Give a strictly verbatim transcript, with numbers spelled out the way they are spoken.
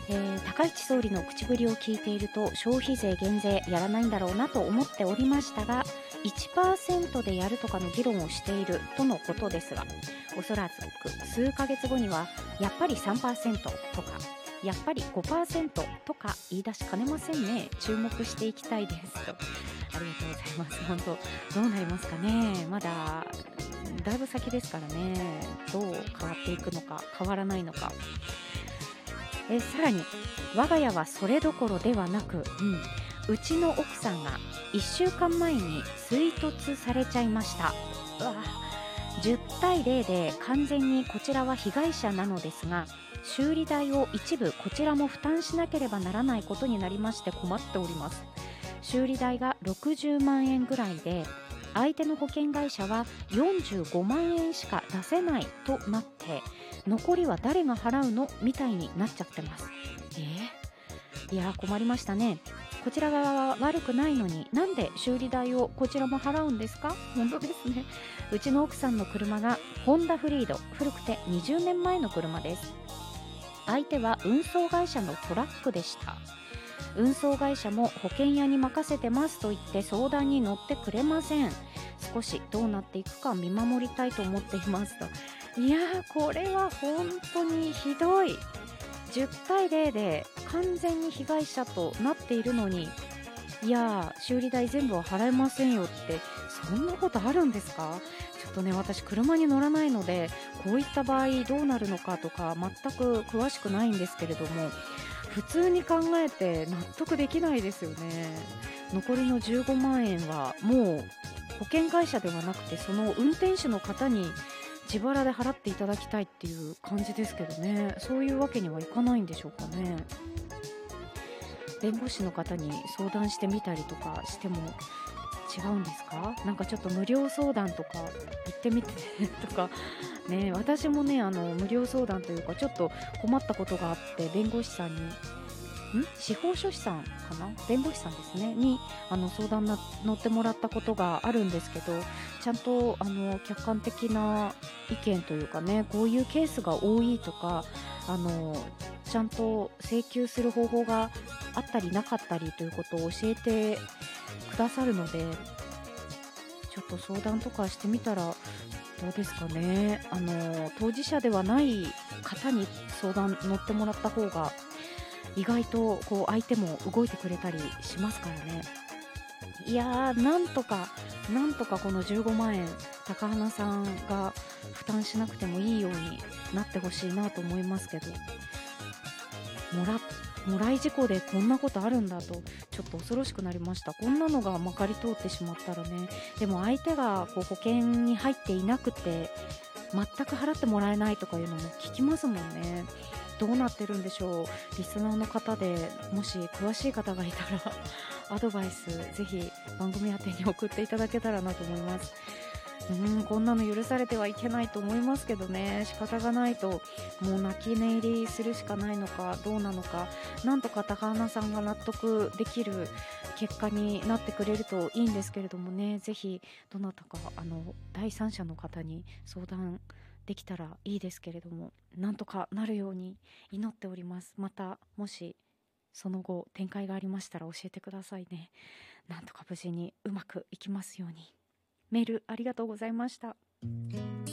えー、高市総理の口ぶりを聞いていると消費税減税やらないんだろうなと思っておりましたが いちパーセント でやるとかの議論をしているとのことですが、おそらく数ヶ月後にはやっぱり さんパーセント とかやっぱり ごパーセント とか言い出しかねませんね。注目していきたいですと。ありがとうございます。本当どうなりますかね。まだだいぶ先ですからね。どう変わっていくのか変わらないのか。えさらに我が家はそれどころではなく、うん、うちの奥さんがいっしゅうかんまえに追突されちゃいました。うわじゅうたいゼロで完全にこちらは被害者なのですが、修理代を一部こちらも負担しなければならないことになりまして困っております。修理代がろくじゅうまんえんぐらいで、相手の保険会社はよんじゅうごまんえんしか出せないとなって、残りは誰が払うのみたいになっちゃってます。えー、いや困りましたね。こちら側は悪くないのになんで修理代をこちらも払うんですか。本当ですね。うちの奥さんの車がホンダフリード、古くてにじゅうねんまえの車です。相手は運送会社のトラックでした。運送会社も保険屋に任せてますと言って相談に乗ってくれません。少しどうなっていくか見守りたいと思っていますと。いやーこれは本当にひどい。じゅうたいゼロで完全に被害者となっているのに、いやー修理代全部は払えませんよって、そんなことあるんですか。ちょっとね私車に乗らないのでこういった場合どうなるのかとか全く詳しくないんですけれども、普通に考えて納得できないですよね。残りのじゅうごまんえんはもう保険会社ではなくてその運転手の方に自腹で払っていただきたいっていう感じですけどね。そういうわけにはいかないんでしょうかね。弁護士の方に相談してみたりとかしても違うんですか。なんかちょっと無料相談とか行ってみてとかね。私もねあの無料相談というかちょっと困ったことがあって、弁護士さんにん司法書士さんかな、弁護士さんですねにあの相談な乗ってもらったことがあるんですけど、ちゃんとあの客観的な意見というかね、こういうケースが多いとか、あのちゃんと請求する方法があったりなかったりということを教えてくださるので、ちょっと相談とかしてみたらどうですかね。あの当事者ではない方に相談乗ってもらった方が意外とこう相手も動いてくれたりしますからね。いやーなんとかなんとかこのじゅうごまんえん高花さんが負担しなくてもいいようになってほしいなと思いますけど、もらもらい事故でこんなことあるんだとちょっと恐ろしくなりました。こんなのがまかり通ってしまったらね。でも相手がこう保険に入っていなくて全く払ってもらえないとかいうのも聞きますもんね。どうなってるんでしょう。リスナーの方でもし詳しい方がいたらアドバイスぜひ番組宛てに送っていただけたらなと思います。うーんこんなの許されてはいけないと思いますけどね。仕方がないともう泣き寝入りするしかないのかどうなのか、なんとか高花さんが納得できる結果になってくれるといいんですけれどもね。ぜひどなたかあの第三者の方に相談できたらいいですけれども、なんとかなるように祈っております。またもしその後展開がありましたら教えてくださいね。なんとか無事にうまくいきますように。メールありがとうございました。